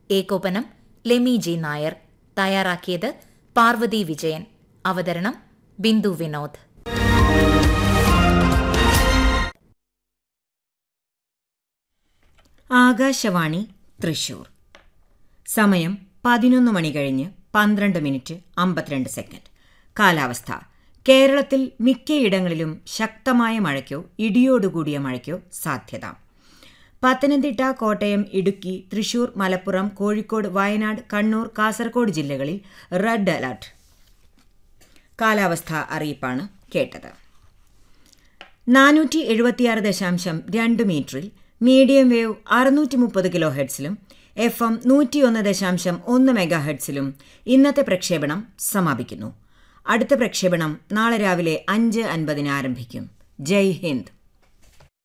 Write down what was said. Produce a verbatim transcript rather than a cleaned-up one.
ഏകോപനം let me G Nair. തയ്യാറാക്കിയത് പാർവതി വിജയൻ. അവതരണം ബിന്ദു വിനോദ്. ആകാശവാണി തൃശൂർ. സമയം പതിനൊന്ന് മണി കഴിഞ്ഞ് പന്ത്രണ്ട് മിനിറ്റ് അമ്പത്തിരണ്ട് സെക്കൻഡ്. കാലാവസ്ഥ. കേരളത്തിൽ മിക്കയിടങ്ങളിലും ശക്തമായ മഴയ്ക്കോ ഇടിയോടുകൂടിയ മഴയ്ക്കോ സാധ്യത. പത്തനംതിട്ട, കോട്ടയം, ഇടുക്കി, തൃശൂർ, മലപ്പുറം, കോഴിക്കോട്, വയനാട്, കണ്ണൂർ, കാസർഗോഡ് ജില്ലകളിൽ റെഡ് അലർട്ട്. കാലാവസ്ഥാ അറിയിപ്പാണ് കേട്ടത്. നാനൂറ്റി എഴുപത്തിയാറ് ദശാംശം രണ്ട് മീറ്ററിൽ മീഡിയം വേവ് അറുന്നൂറ്റി മുപ്പത് കിലോ ഹെഡ്സിലും എഫ് എം നൂറ്റിയൊന്ന് ദശാംശം ഒന്ന് മെഗാ ഹെഡ്സിലും ഇന്നത്തെ പ്രക്ഷേപണം സമാപിക്കുന്നു. അടുത്ത പ്രക്ഷേപണം നാളെ രാവിലെ അഞ്ച് അൻപതിന് ആരംഭിക്കും. ജയ് ഹിന്ദ്.